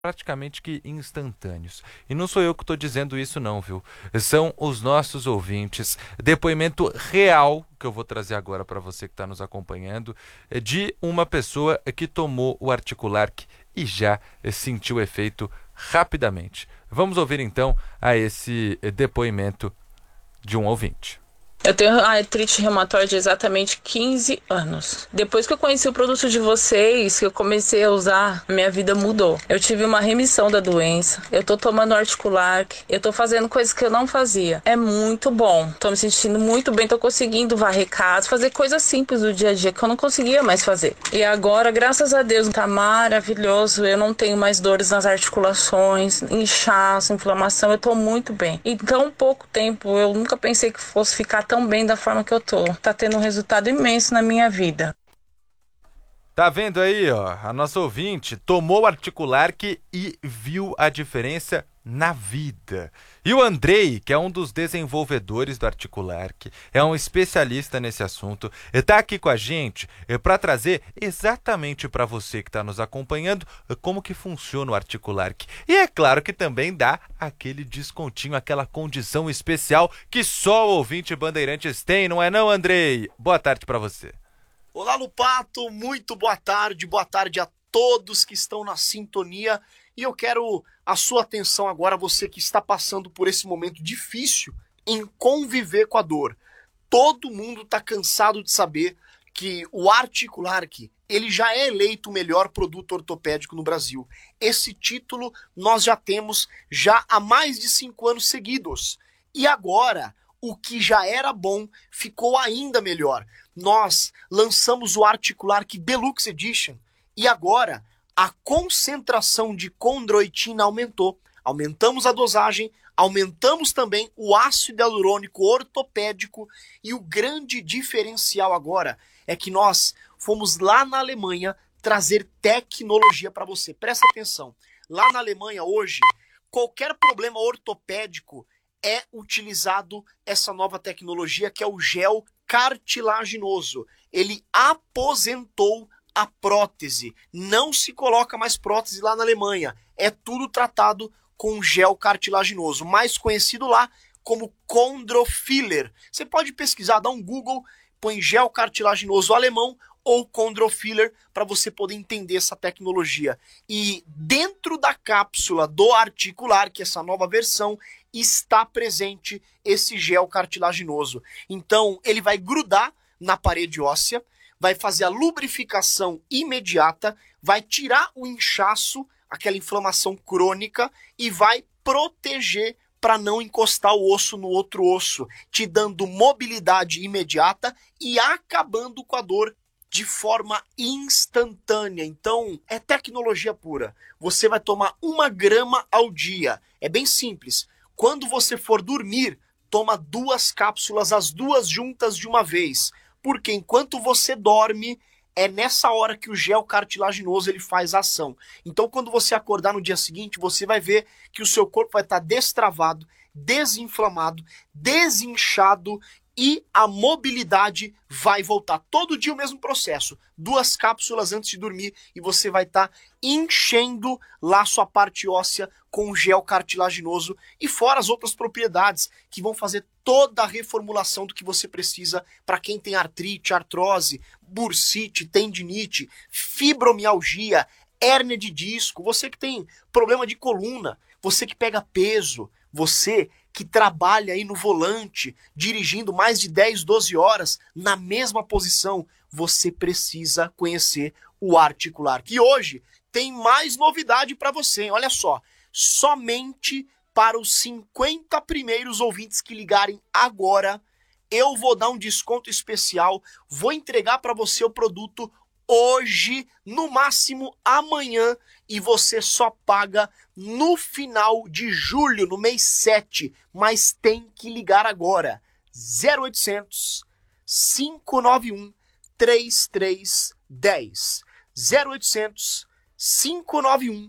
praticamente que instantâneos. E não sou eu que estou dizendo isso não, viu? São os nossos ouvintes. Depoimento real que eu vou trazer agora para você que está nos acompanhando, de uma pessoa que tomou o Articulark e já sentiu o efeito rapidamente. Vamos ouvir então a esse depoimento de um ouvinte. Eu tenho artrite reumatoide há exatamente 15 anos. Depois que eu conheci o produto de vocês, que eu comecei a usar, minha vida mudou. Eu tive uma remissão da doença. Eu tô tomando Articulark. Eu tô fazendo coisas que eu não fazia. É muito bom. Tô me sentindo muito bem. Tô conseguindo varrer casa, fazer coisas simples do dia a dia que eu não conseguia mais fazer. E agora, graças a Deus, tá maravilhoso. Eu não tenho mais dores nas articulações, inchaço, inflamação. Eu tô muito bem. Em tão pouco tempo, eu nunca pensei que fosse ficar tão bem da forma que eu tô. Tá tendo um resultado imenso na minha vida. Tá vendo aí, ó? A nossa ouvinte tomou o Articulark e viu a diferença na vida. E o Andrei, que é um dos desenvolvedores do Articulark, é um especialista nesse assunto, está aqui com a gente para trazer exatamente para você que está nos acompanhando como que funciona o Articulark. E é claro que também dá aquele descontinho, aquela condição especial que só o ouvinte Bandeirantes tem, não é não, Andrei? Boa tarde para você. Olá, Lupato, muito boa tarde a todos que estão na sintonia. E eu quero a sua atenção agora, você que está passando por esse momento difícil em conviver com a dor. Todo mundo está cansado de saber que o Articulark, ele já é eleito o melhor produto ortopédico no Brasil. Esse título nós já temos já há mais de 5 anos seguidos. E agora, o que já era bom ficou ainda melhor. Nós lançamos o Articulark Deluxe Edition e agora a concentração de condroitina aumentou. Aumentamos a dosagem, aumentamos também o ácido hialurônico ortopédico e o grande diferencial agora é que nós fomos lá na Alemanha trazer tecnologia para você. Presta atenção, lá na Alemanha hoje, qualquer problema ortopédico é utilizado essa nova tecnologia que é o gel cartilaginoso. Ele aposentou a prótese. Não se coloca mais prótese lá na Alemanha. É tudo tratado com gel cartilaginoso, mais conhecido lá como Chondrofiller. Você pode pesquisar, dá um Google, põe gel cartilaginoso alemão ou Chondrofiller para você poder entender essa tecnologia. E dentro da cápsula do Articulark, essa nova versão, está presente esse gel cartilaginoso. Então, ele vai grudar na parede óssea, vai fazer a lubrificação imediata, vai tirar o inchaço, aquela inflamação crônica, e vai proteger para não encostar o osso no outro osso, te dando mobilidade imediata e acabando com a dor de forma instantânea. Então, é tecnologia pura. Você vai tomar 1 grama ao dia. É bem simples. Quando você for dormir, toma 2 cápsulas, as 2 juntas de uma vez. Porque enquanto você dorme, é nessa hora que o gel cartilaginoso ele faz a ação. Então, quando você acordar no dia seguinte, você vai ver que o seu corpo vai estar destravado, desinflamado, desinchado e a mobilidade vai voltar. Todo dia o mesmo processo. 2 cápsulas antes de dormir e você vai estar enchendo lá sua parte óssea com gel cartilaginoso e fora as outras propriedades que vão fazer toda a reformulação do que você precisa para quem tem artrite, artrose, bursite, tendinite, fibromialgia, hérnia de disco, você que tem problema de coluna, você que pega peso, você que trabalha aí no volante, dirigindo mais de 10, 12 horas na mesma posição, você precisa conhecer o Articulark. E hoje tem mais novidade para você, hein? Olha só, somente para os 50 primeiros ouvintes que ligarem agora, eu vou dar um desconto especial, vou entregar para você o produto hoje, no máximo amanhã, e você só paga no final de julho, no mês 7, mas tem que ligar agora. 0800 591 3310. 0800 591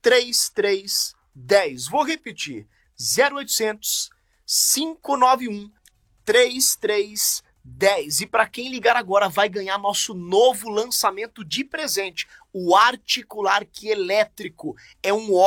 3310. Vou repetir. 0800 591 3310. 10. E para quem ligar agora vai ganhar nosso novo lançamento de presente, o Articular Key elétrico. É um